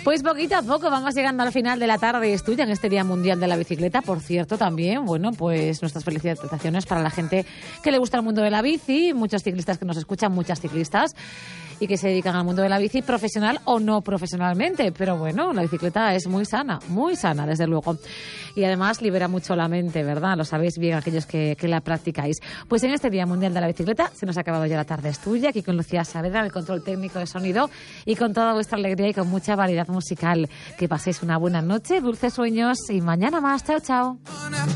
Pues poquito a poco vamos llegando al final de la tarde estudia en este Día Mundial de la Bicicleta. Por cierto, también, bueno, pues nuestras felicitaciones para la gente que le gusta el mundo de la bici, muchos ciclistas que nos escuchan, muchas ciclistas, y que se dedican al mundo de la bici profesional o no profesionalmente. Pero bueno, la bicicleta es muy sana, desde luego. Y además libera mucho la mente, ¿verdad? Lo sabéis bien aquellos que la practicáis. Pues en este Día Mundial de la Bicicleta se nos ha acabado ya la tarde estudia, aquí con Lucía Saavedra, el control técnico de sonido, y con toda vuestra alegría y con mucha variedad musical. Que paséis una buena noche, dulces sueños y mañana más. Chao, chao.